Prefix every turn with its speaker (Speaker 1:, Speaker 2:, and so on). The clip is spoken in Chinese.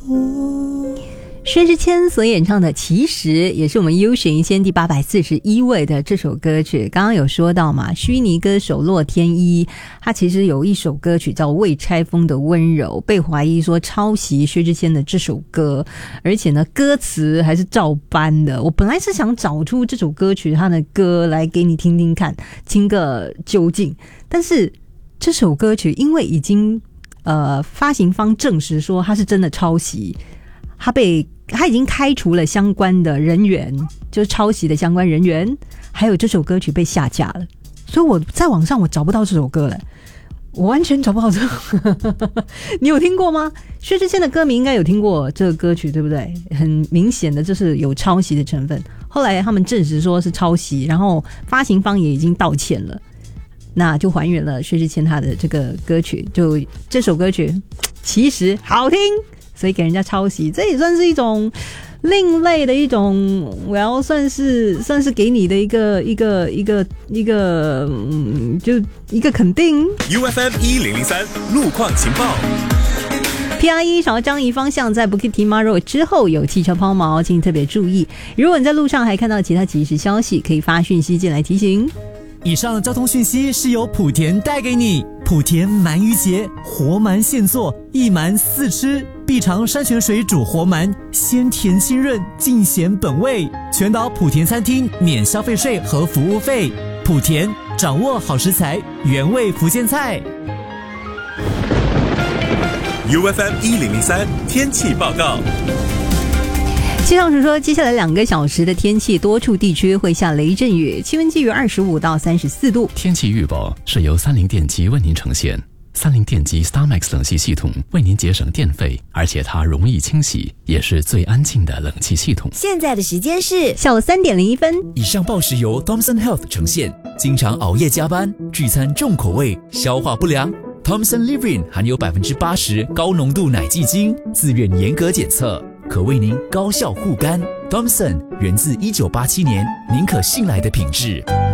Speaker 1: 薛之谦所演唱的其实也是我们优选一千第841位的这首歌曲。刚刚有说到嘛，虚拟歌手洛天依他其实有一首歌曲叫《未拆封的温柔》，被怀疑说抄袭薛之谦的这首歌，而且呢歌词还是照搬的。我本来是想找出这首歌曲他的歌来给你听听看，听个究竟，但是这首歌曲因为已经发行方证实说他是真的抄袭，他已经开除了相关的人员，就是抄袭的相关人员，还有这首歌曲被下架了，所以我在网上我找不到这首歌了，我完全找不到这个你有听过吗？薛之谦的歌迷应该有听过这个歌曲，对不对？很明显的就是有抄袭的成分，后来他们证实说是抄袭，然后发行方也已经道歉了，那就还原了薛之谦他的这个歌曲，就这首歌曲其实好听，所以给人家抄袭，这也算是一种另类的一种，我要算是给你的一个就一个肯定。
Speaker 2: UFM 1003路况情报。
Speaker 1: PRE 朝张仪方向在 Bukit Timah Road 之后有汽车抛锚，请特别注意。如果你在路上还看到其他即时消息，可以发讯息进来提醒。
Speaker 3: 以上交通讯息是由莆田带给你。莆田鳗鱼节，活鳗现做，一鳗四吃，必尝山泉水煮活鳗，鲜甜清润，尽显本味。全岛莆田餐厅免消费税和服务费。莆田掌握好食材，原味福建菜。
Speaker 2: UFM 1003天气报告。
Speaker 1: 气象署说，接下来2个小时的天气，多处地区会下雷阵雨，气温介于25到34度。
Speaker 4: 天气预报是由三菱电机为您呈现。三菱电机 StarMax 冷气系统为您节省电费，而且它容易清洗，也是最安静的冷气系统。
Speaker 5: 现在的时间是
Speaker 1: 下午3点01分。
Speaker 3: 以上报时由 Thomson Health 呈现。经常熬夜加班，聚餐重口味，消化不良。Thomson Living 含有80%高浓度奶基精，自愿严格检测，可为您高效护肝。Thomson 源自1987年，您可信赖的品质。